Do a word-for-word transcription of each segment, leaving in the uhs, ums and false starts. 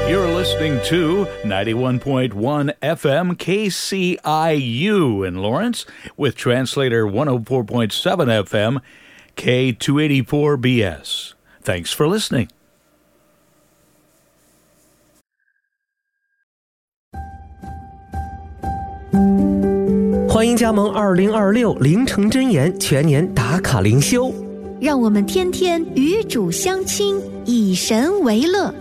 You're listening to ninety-one point one F M K C I U in Lawrence with translator one oh four point seven F M K two eighty-four B S. Thanks for listening. 欢迎加盟二零二六凌晨真言全年打卡灵修， 让我们天天与主相亲，以神为乐。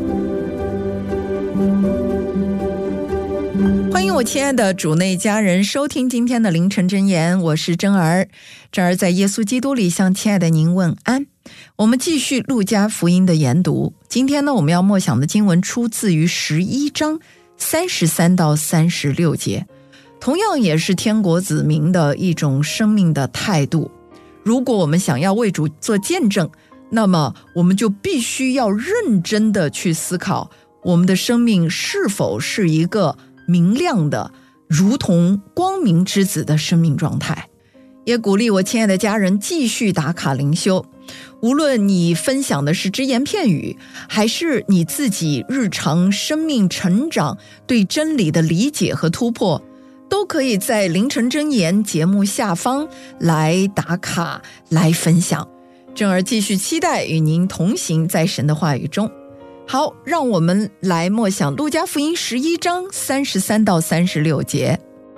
欢迎我亲爱的主内家人收听今天的凌晨真言，我是真儿。真儿在耶稣基督里向亲爱的您问安。我们继续路加福音的研读，今天呢，我们要默想的经文出自于十一章三十三到三十六节，同样也是天国子民的一种生命的态度。如果我们想要为主做见证，那么我们就必须要认真的去思考，我们的生命是否是一个明亮的如同光明之子的生命状态。也鼓励我亲爱的家人继续打卡灵修，无论你分享的是只言片语，还是你自己日常生命成长对真理的理解和突破，都可以在凌晨真言节目下方来打卡来分享。真儿继续期待与您同行在神的话语中。好，让我们来默想路加福音十一章三十三到三十六节。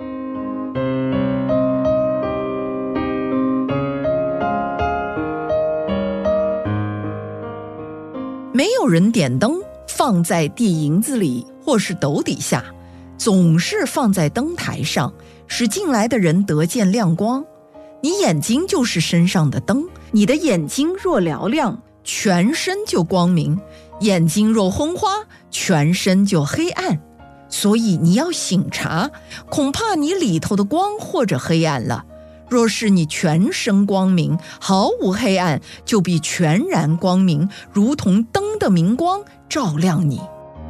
没有人点灯放在地营子里或是斗底下，总是放在灯台上，使进来的人得见亮光。你眼睛就是身上的灯，你的眼睛若嘹亮，全身就光明；眼睛若昏花，全身就黑暗。所以你要省察，恐怕你里头的光或者黑暗了。若是你全身光明，毫无黑暗，就必全然光明，如同灯的明光照亮你。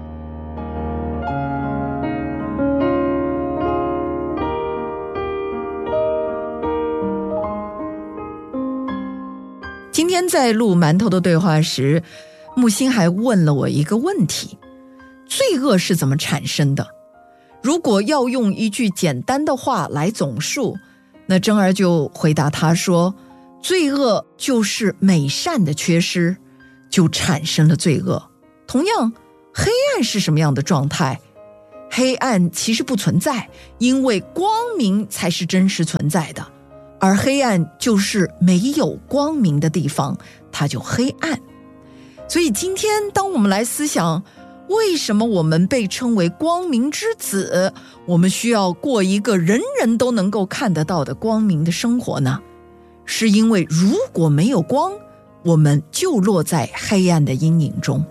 今天在录馒头的对话时，木星还问了我一个问题：罪恶是怎么产生的？如果要用一句简单的话来总述，那真儿就回答他说，罪恶就是美善的缺失，就产生了罪恶。同样，黑暗是什么样的状态？黑暗其实不存在，因为光明才是真实存在的，而黑暗就是没有光明的地方，它就黑暗。所以今天当我们来思想，为什么我们被称为光明之子，我们需要过一个人人都能够看得到的光明的生活呢？是因为如果没有光，我们就落在黑暗的阴影中。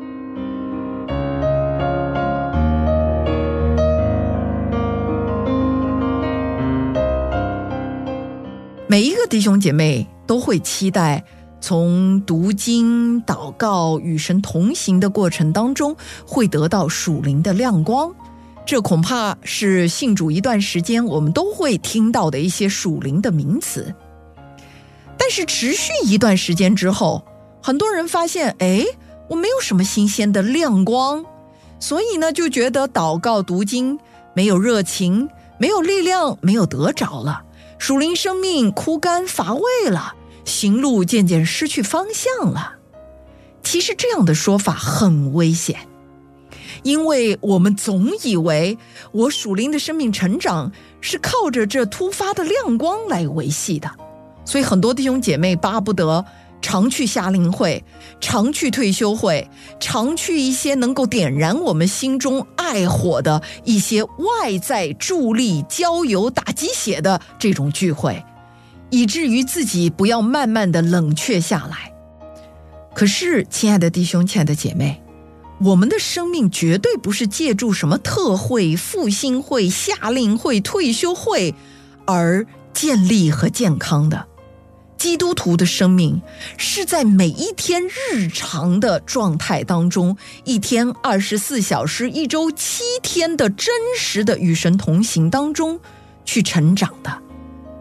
每一个弟兄姐妹都会期待从读经、祷告、与神同行的过程当中会得到属灵的亮光，这恐怕是信主一段时间我们都会听到的一些属灵的名词。但是持续一段时间之后，很多人发现，哎，我没有什么新鲜的亮光，所以呢，就觉得祷告读经没有热情，没有力量，没有得着了，属灵生命枯干乏味了，行路渐渐失去方向了。其实这样的说法很危险，因为我们总以为我属灵的生命成长是靠着这突发的亮光来维系的，所以很多弟兄姐妹巴不得常去夏令会，常去退休会，常去一些能够点燃我们心中爱火的一些外在助力、浇油、打鸡血的这种聚会，以至于自己不要慢慢的冷却下来。可是亲爱的弟兄、亲爱的姐妹，我们的生命绝对不是借助什么特会、复兴会、夏令会、退休会而建立和健康的。基督徒的生命是在每一天日常的状态当中，一天二十四小时，一周七天的真实的与神同行当中去成长的。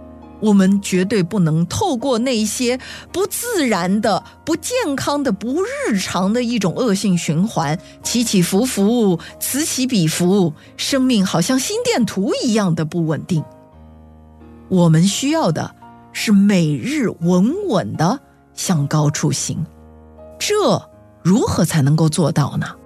我们绝对不能透过那些不自然的、不健康的、不日常的一种恶性循环，起起伏伏，此起彼伏，生命好像心电图一样的不稳定。我们需要的是每日稳稳的向高处行。这如何才能够做到呢？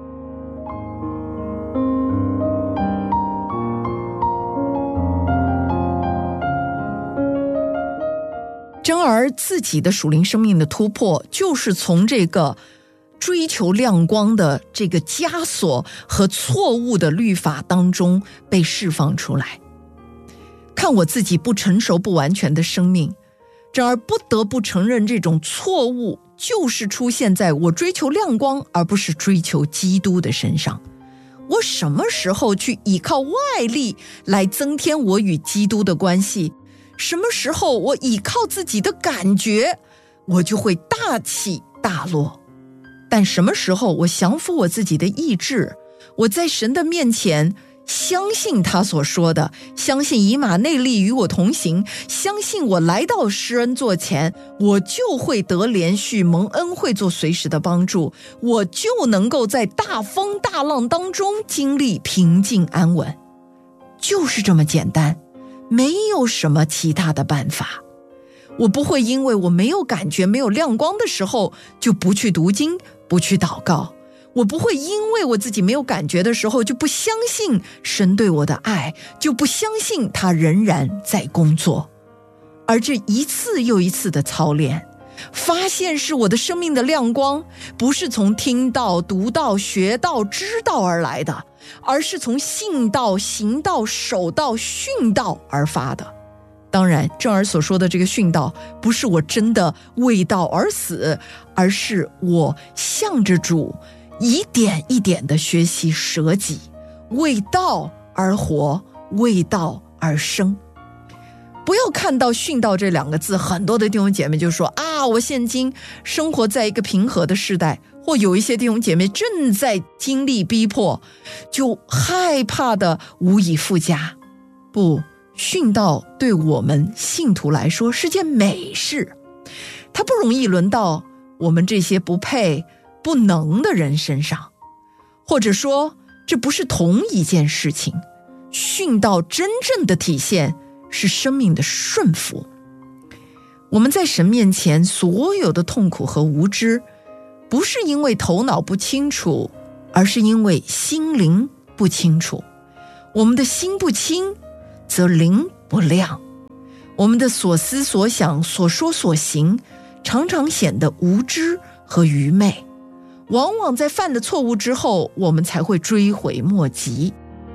珍儿自己的属灵生命的突破，就是从这个追求亮光的这个枷锁和错误的律法当中被释放出来。看我自己不成熟不完全的生命，珍儿不得不承认，这种错误就是出现在我追求亮光而不是追求基督的身上。我什么时候去依靠外力来增添我与基督的关系，什么时候我依靠自己的感觉，我就会大起大落。但什么时候我降服我自己的意志，我在神的面前相信他所说的，相信以马内利与我同行，相信我来到施恩座前，我就会得连续蒙恩惠做随时的帮助，我就能够在大风大浪当中经历平静安稳。就是这么简单，没有什么其他的办法。我不会因为我没有感觉、没有亮光的时候就不去读经、不去祷告。我不会因为我自己没有感觉的时候就不相信神对我的爱，就不相信他仍然在工作。而这一次又一次的操练，发现是我的生命的亮光不是从听到、读到、学到、知道而来的，而是从信道、行道、守道、训道而发的。当然，珍儿所说的这个训道，不是我真的为道而死，而是我向着主一点一点的学习舍己，为道而活，为道而生。不要看到训道这两个字，很多的弟兄姐妹就说啊，我现今生活在一个平和的时代，或有一些弟兄姐妹正在经历逼迫，就害怕的无以复加。不，训道对我们信徒来说是件美事，它不容易轮到我们这些不配不能的人身上，或者说这不是同一件事情。训道真正的体现是生命的顺服。我们在神面前所有的痛苦和无知，不是因为头脑不清楚，而是因为心灵不清楚。我们的心不清，则灵不亮。我们的所思所想、所说所行，常常显得无知和愚昧。往往在犯了错误之后，我们才会追悔莫及。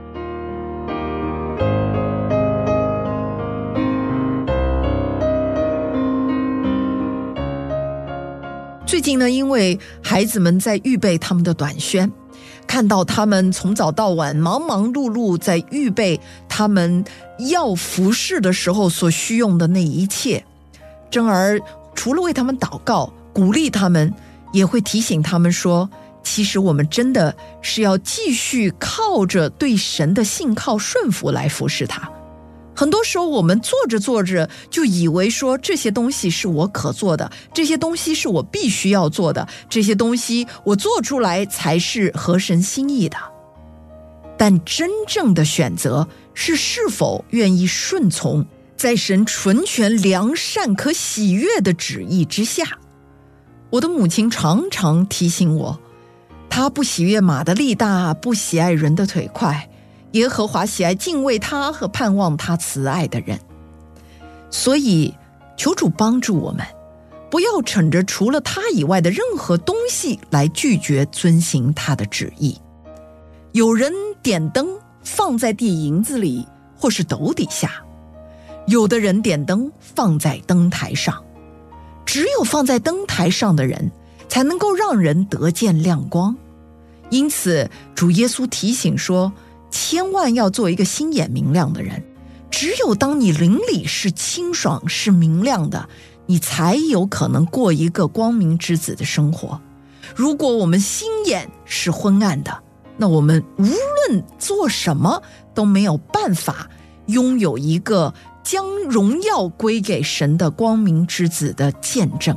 最近呢，因为孩子们在预备他们的短宣，看到他们从早到晚忙忙碌碌在预备他们要服侍的时候所需用的那一切，珍儿除了为他们祷告鼓励他们，也会提醒他们说，其实我们真的是要继续靠着对神的信靠顺服来服侍他。很多时候我们做着做着就以为说，这些东西是我可做的，这些东西是我必须要做的，这些东西我做出来才是合神心意的。但真正的选择是是否愿意顺从在神纯全良善可喜悦的旨意之下。我的母亲常常提醒我，她不喜悦马的力大，不喜爱人的腿快，耶和华喜爱敬畏他和盼望他慈爱的人。所以求主帮助我们，不要逞着除了他以外的任何东西来拒绝遵行他的旨意。有人点灯放在地营子里或是斗底下，有的人点灯放在灯台上，只有放在灯台上的人才能够让人得见亮光。因此主耶稣提醒说，千万要做一个心眼明亮的人，只有当你灵里是清爽是明亮的，你才有可能过一个光明之子的生活。如果我们心眼是昏暗的，那我们无论做什么都没有办法拥有一个将荣耀归给神的光明之子的见证。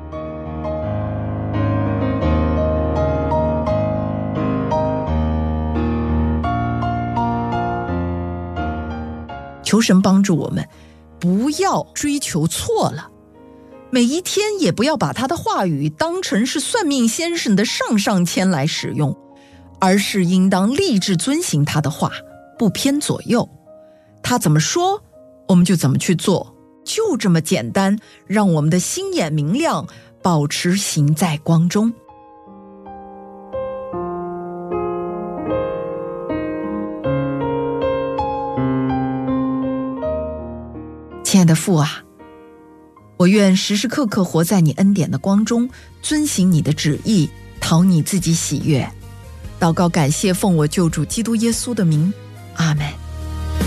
求神帮助我们，不要追求错了，每一天也不要把他的话语当成是算命先生的上上签来使用，而是应当立志遵行他的话，不偏左右。他怎么说，我们就怎么去做，就这么简单，让我们的心眼明亮，保持行在光中。亲爱的父啊，我愿时时刻刻活在你恩典的光中，遵行你的旨意，讨你自己喜悦。祷告感谢，奉我救主基督耶稣的名，阿们。